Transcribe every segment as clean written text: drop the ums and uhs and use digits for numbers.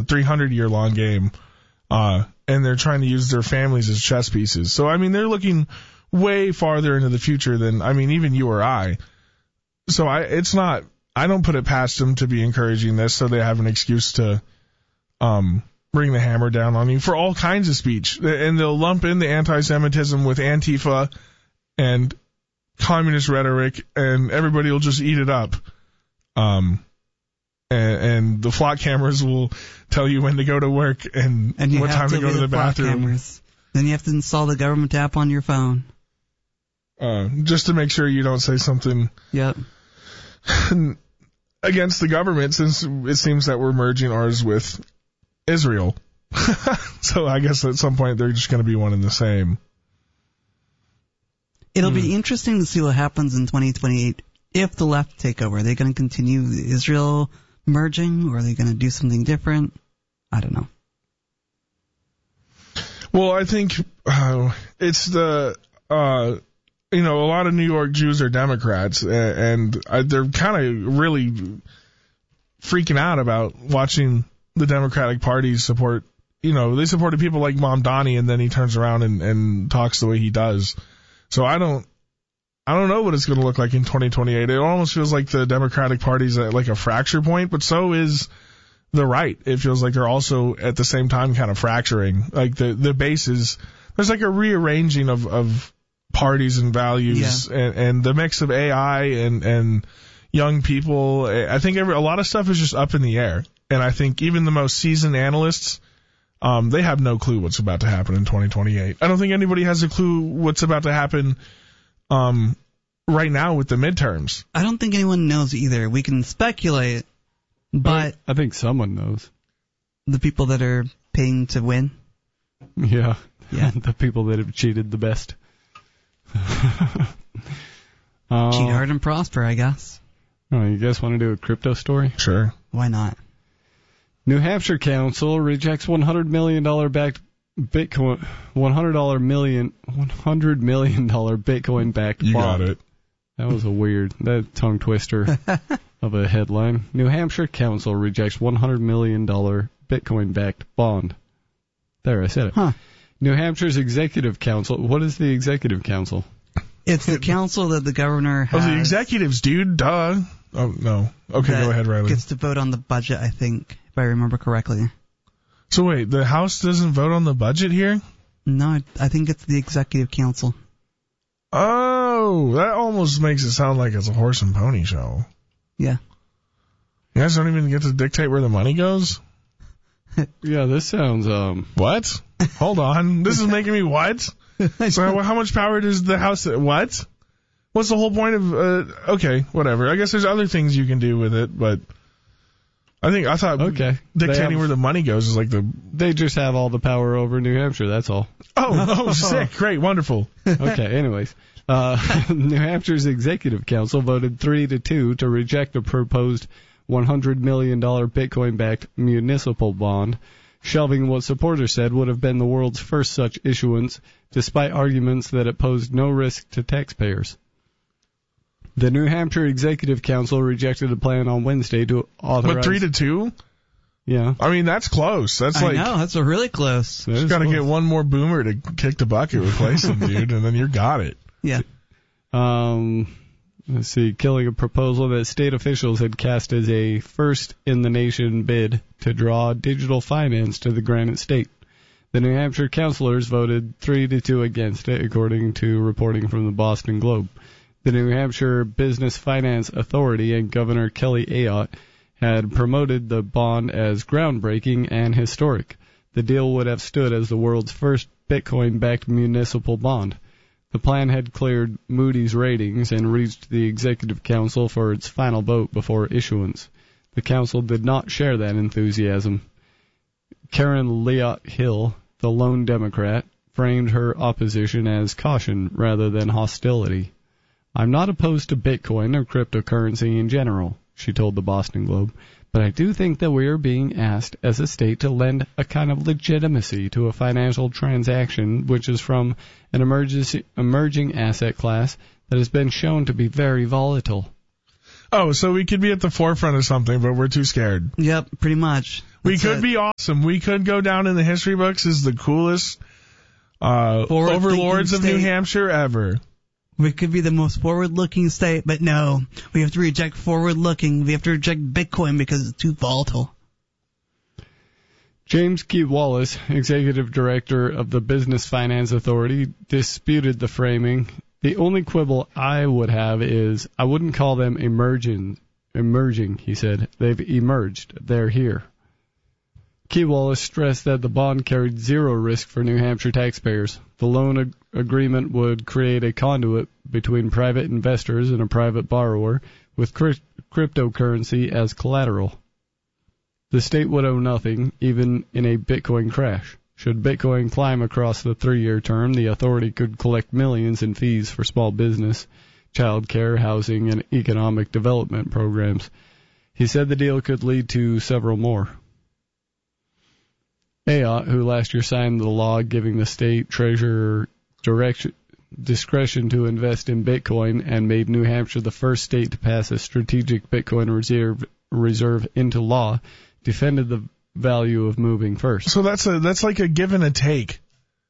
300-year-long game, and they're trying to use their families as chess pieces. So, I mean, they're looking way farther into the future than, I mean, even you or I. So I don't put it past them to be encouraging this so they have an excuse to bring the hammer down on you for all kinds of speech. And they'll lump in the anti-Semitism with Antifa and communist rhetoric, and everybody will just eat it up. And the flock cameras will tell you when to go to work and what time to go to the bathroom. Cameras. Then you have to install the government app on your phone. Just to make sure you don't say something against the government, since it seems that we're merging ours with Israel. So I guess at some point they're just going to be one and the same. It'll be interesting to see what happens in 2028 if the left take over. Are they going to continue the Israel merging, or are they going to do something different? I don't know. Well, I think it's the... a lot of New York Jews are Democrats, and they're kind of really freaking out about watching the Democratic Party support. They supported people like Mamdani, and then he turns around and talks the way he does. So I don't know what it's going to look like in 2028. It almost feels like the Democratic Party's at like a fracture point, but so is the right. It feels like they're also at the same time kind of fracturing. Like the bases, there's like a rearranging of parties and values, and the mix of AI and young people. I think a lot of stuff is just up in the air, and I think even the most seasoned analysts, they have no clue what's about to happen in 2028. I don't think anybody has a clue what's about to happen right now with the midterms. I don't think anyone knows either. We can speculate, but I think someone knows. The people that are paying to win? Yeah. The people that have cheated the best. Cheat hard and prosper, I guess. Oh, you guys want to do a crypto story? Sure. Why not? New Hampshire Council rejects $100 million backed Bitcoin, $100 million Bitcoin backed bond. You got it. That was that tongue twister of a headline. New Hampshire Council rejects $100 million Bitcoin backed bond. There, I said it. Huh. New Hampshire's Executive Council. What is the Executive Council? It's the council that the governor has. Oh, the executives, dude. Duh. Oh, no. Okay, go ahead, Riley. Gets to vote on the budget, I think, if I remember correctly. So wait, the House doesn't vote on the budget here? No, I think it's the Executive Council. Oh, that almost makes it sound like it's a horse and pony show. Yeah. You guys don't even get to dictate where the money goes? Yeah, this sounds, What? Hold on. This is making me what? So how much power does the House... What? What's the whole point of... okay, whatever. I guess there's other things you can do with it, but... I thought dictating where the money goes is like the... They just have all the power over New Hampshire, that's all. Oh, sick. Great. Wonderful. Okay, anyways. New Hampshire's Executive Council voted 3-2 to reject a proposed $100 million Bitcoin-backed municipal bond, shelving what supporters said would have been the world's first such issuance, despite arguments that it posed no risk to taxpayers. The New Hampshire Executive Council rejected a plan on Wednesday to authorize... But 3-2? Yeah. I mean, that's close. That's I know, that's really close. Just got to get one more boomer to kick the bucket, replace him, dude, and then you got it. Yeah. Let's see, killing a proposal that state officials had cast as a first-in-the-nation bid to draw digital finance to the Granite State. The New Hampshire councilors voted 3-2 against it, according to reporting from the Boston Globe. The New Hampshire Business Finance Authority and Governor Kelly Ayotte had promoted the bond as groundbreaking and historic. The deal would have stood as the world's first Bitcoin-backed municipal bond. The plan had cleared Moody's ratings and reached the Executive Council for its final vote before issuance. The Council did not share that enthusiasm. Karen Leott Hill, the lone Democrat, framed her opposition as caution rather than hostility. "I'm not opposed to Bitcoin or cryptocurrency in general," she told the Boston Globe, "but I do think that we are being asked as a state to lend a kind of legitimacy to a financial transaction which is from an emerging asset class that has been shown to be very volatile." Oh, so we could be at the forefront of something, but we're too scared. Yep, pretty much. We could be awesome. We could go down in the history books as the coolest overlords of New Hampshire ever. We could be the most forward-looking state, but no. We have to reject forward-looking. We have to reject Bitcoin because it's too volatile. James Key Wallace, executive director of the Business Finance Authority, disputed the framing. The only quibble I would have is I wouldn't call them emerging, he said. They've emerged. They're here. Key Wallace stressed that the bond carried zero risk for New Hampshire taxpayers. The loan agreement would create a conduit between private investors and a private borrower with cryptocurrency as collateral. The state would owe nothing, even in a Bitcoin crash. Should Bitcoin climb across the 3-year term, the authority could collect millions in fees for small business, child care, housing, and economic development programs. He said the deal could lead to several more. Ayotte, who last year signed the law giving the state treasurer discretion to invest in Bitcoin and made New Hampshire the first state to pass a strategic Bitcoin reserve into law, defended the value of moving first. So that's like a give and a take.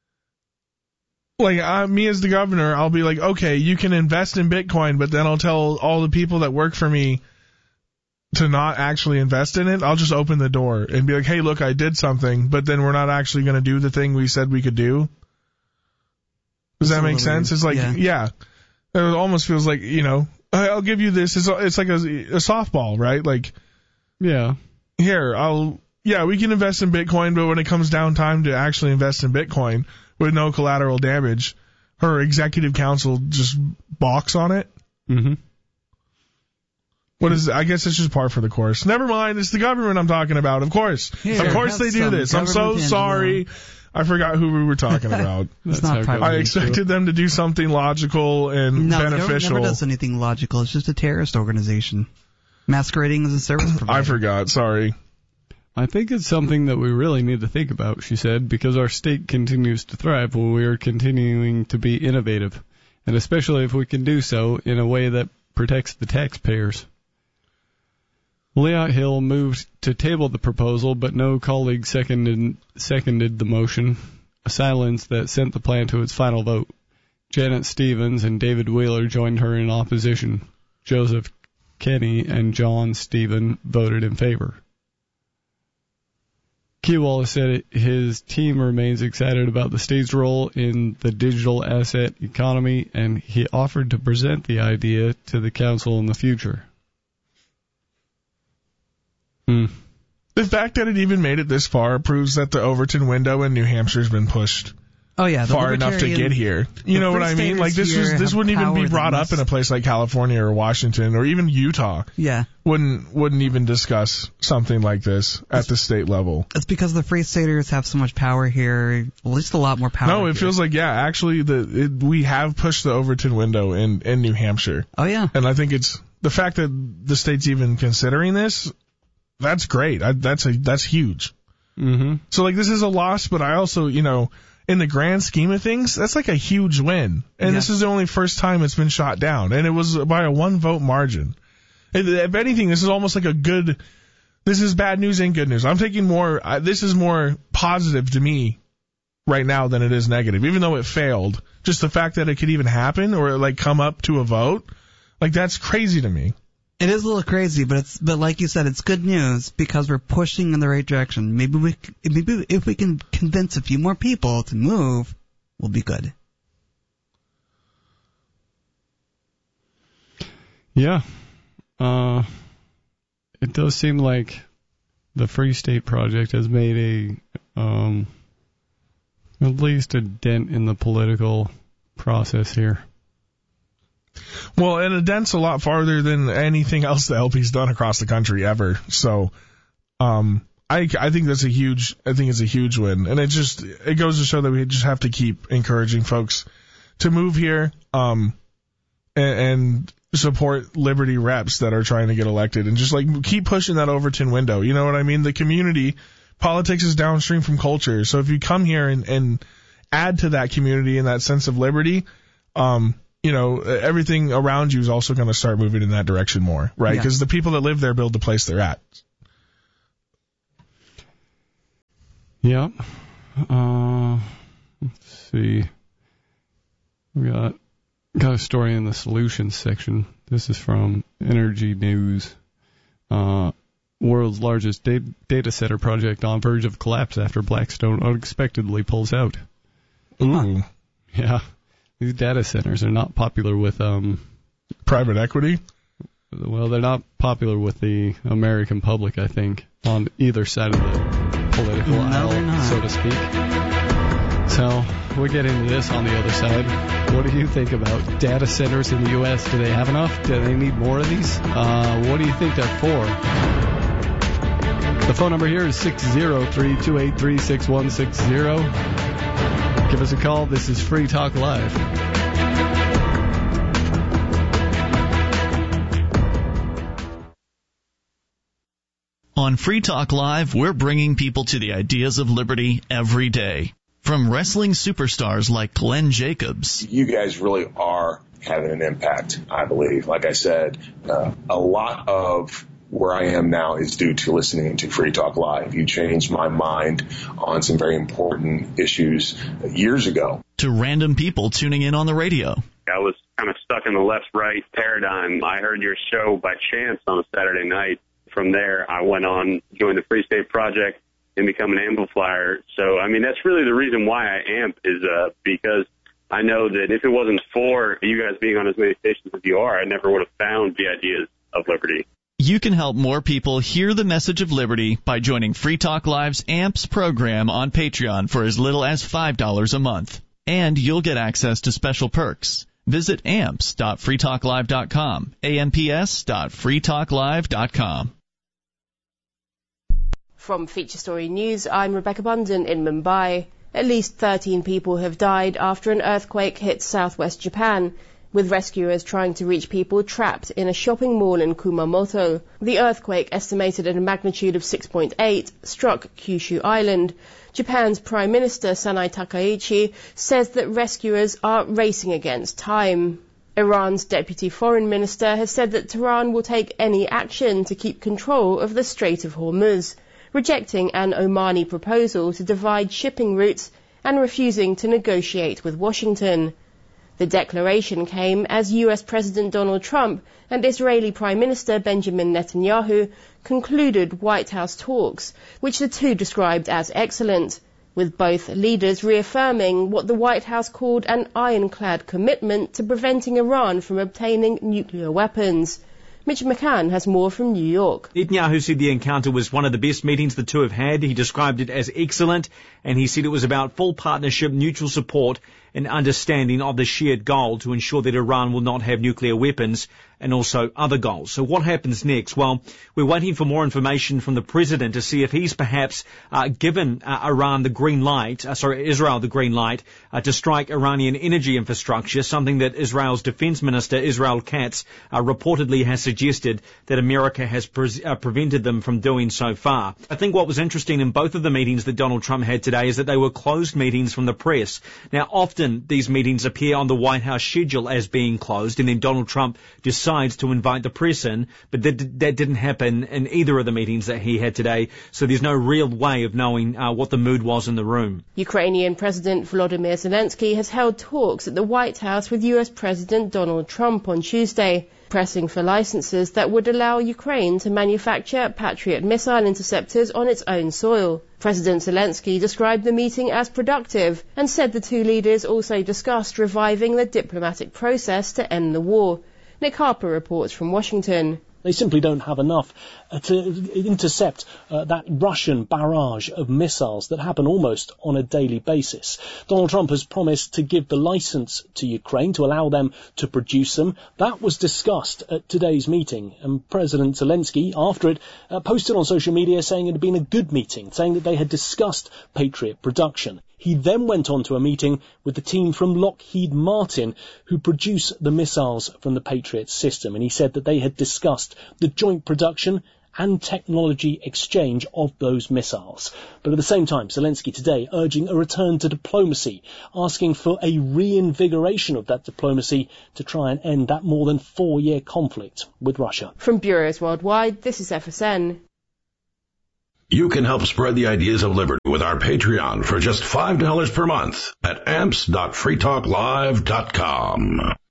Like me as the governor, I'll be like, okay, you can invest in Bitcoin, but then I'll tell all the people that work for me to not actually invest in it. I'll just open the door and be like, hey, look, I did something, but then we're not actually going to do the thing we said we could do. Does that make sense? It's like, yeah. It almost feels like, I'll give you this. It's like a softball, right? Like, yeah, here, we can invest in Bitcoin, but when it comes down time to actually invest in Bitcoin with no collateral damage, her executive council just balks on it. Mm-hmm. What is it? I guess it's just par for the course. Never mind. It's the government I'm talking about. Of course. Of course they do this. I'm so sorry. I forgot who we were talking about. It's not I expected them to do something logical and beneficial. No, never does anything logical. It's just a terrorist organization masquerading as a service provider. I forgot. Sorry. I think it's something that we really need to think about, she said, because our state continues to thrive while we are continuing to be innovative, and especially if we can do so in a way that protects the taxpayers. Leon Hill moved to table the proposal, but no colleague seconded the motion, a silence that sent the plan to its final vote. Janet Stevens and David Wheeler joined her in opposition. Joseph Kenny and John Stephen voted in favor. Key Wallace said his team remains excited about the state's role in the digital asset economy, and he offered to present the idea to the council in the future. The fact that it even made it this far proves that the Overton window in New Hampshire has been pushed far enough to get here. You know what I mean? Like this wouldn't even be brought up in a place like California or Washington or even Utah. Yeah. Wouldn't even discuss something like this at the state level. It's because the Free Staters have so much power here, at least a lot more power. No, it feels like, actually we have pushed the Overton window in New Hampshire. Oh yeah. And I think it's the fact that the state's even considering this. That's great. That's huge. Mm-hmm. So like this is a loss, but I also, in the grand scheme of things, that's like a huge win. And This is the only first time it's been shot down, and it was by a 1-vote margin. If anything, this is almost like this is bad news and good news. I'm taking this is more positive to me right now than it is negative, even though it failed. Just the fact that it could even happen or like come up to a vote, like that's crazy to me. It is a little crazy, but like you said, it's good news because we're pushing in the right direction. Maybe if we can convince a few more people to move, we'll be good. Yeah. It does seem like the Free State Project has made at least a dent in the political process here. Well, and a dent's a lot farther than anything else the LP's done across the country ever. So, I think it's a huge win. And it goes to show that we just have to keep encouraging folks to move here, and support Liberty reps that are trying to get elected and just like keep pushing that Overton window. You know what I mean? The community politics is downstream from culture. So if you come here and add to that community and that sense of liberty, everything around you is also going to start moving in that direction more, right? Because the people that live there build the place they're at. Yep. Let's see. We got a story in the solutions section. This is from Energy News. World's largest data center project on verge of collapse after Blackstone unexpectedly pulls out. Ooh. Yeah. These data centers are not popular with Private equity? Well, they're not popular with the American public, I think, on either side of the political aisle, so to speak. So we'll get into this on the other side. What do you think about data centers in the U.S.? Do they have enough? Do they need more of these? What do you think they're for? The phone number here is 603-283-6160. Give us a call. This is Free Talk Live. On Free Talk Live, we're bringing people to the ideas of liberty every day. From wrestling superstars like Glenn Jacobs. You guys really are having an impact, I believe. Like I said, a lot of where I am now is due to listening to Free Talk Live. You changed my mind on some very important issues years ago. To random people tuning in on the radio. I was kind of stuck in the left-right paradigm. I heard your show by chance on a Saturday night. From there, I went on, joined the Free State Project, and become an amplifier. So, I mean, that's really the reason why I amp is because I know that if it wasn't for you guys being on as many stations as you are, I never would have found the ideas of liberty. You can help more people hear the message of liberty by joining Free Talk Live's AMPS program on Patreon for as little as $5 a month. And you'll get access to special perks. Visit amps.freetalklive.com, amps.freetalklive.com. From Feature Story News, I'm Rebecca Bunden in Mumbai. At least 13 people have died after an earthquake hit southwest Japan, with rescuers trying to reach people trapped in a shopping mall in Kumamoto. The earthquake, estimated at a magnitude of 6.8, struck Kyushu Island. Japan's Prime Minister Sanai Takaichi says that rescuers are racing against time. Iran's Deputy Foreign Minister has said that Tehran will take any action to keep control of the Strait of Hormuz, rejecting an Omani proposal to divide shipping routes and refusing to negotiate with Washington. The declaration came as US President Donald Trump and Israeli Prime Minister Benjamin Netanyahu concluded White House talks, which the two described as excellent, with both leaders reaffirming what the White House called an ironclad commitment to preventing Iran from obtaining nuclear weapons. Mitch McCann has more from New York. Netanyahu said the encounter was one of the best meetings the two have had. He described it as excellent, and he said it was about full partnership, mutual support, and understanding of the shared goal to ensure that Iran will not have nuclear weapons and also other goals. So what happens next? Well, we're waiting for more information from the president to see if he's perhaps given Israel the green light to strike Iranian energy infrastructure, something that Israel's defense minister, Israel Katz, reportedly has suggested that America has prevented them from doing so far. I think what was interesting in both of the meetings that Donald Trump had today is that they were closed meetings from the press. Now, often these meetings appear on the White House schedule as being closed, and then Donald Trump decides to invite the press in, but that didn't happen in either of the meetings that he had today, so there's no real way of knowing what the mood was in the room. Ukrainian President Volodymyr Zelensky has held talks at the White House with US President Donald Trump on Tuesday, pressing for licenses that would allow Ukraine to manufacture Patriot missile interceptors on its own soil. President Zelensky described the meeting as productive and said the two leaders also discussed reviving the diplomatic process to end the war. Nick Harper reports from Washington. They simply don't have enough to intercept that Russian barrage of missiles that happen almost on a daily basis. Donald Trump has promised to give the license to Ukraine to allow them to produce them. That was discussed at today's meeting, and President Zelensky, after it, posted on social media saying it had been a good meeting, saying that they had discussed Patriot production. He then went on to a meeting with the team from Lockheed Martin who produce the missiles from the Patriot system, and he said that they had discussed the joint production and technology exchange of those missiles. But at the same time, Zelensky today urging a return to diplomacy, asking for a reinvigoration of that diplomacy to try and end that more than 4-year conflict with Russia. From Bureaus Worldwide, this is FSN. You can help spread the ideas of liberty with our Patreon for just $5 per month at amps.freetalklive.com.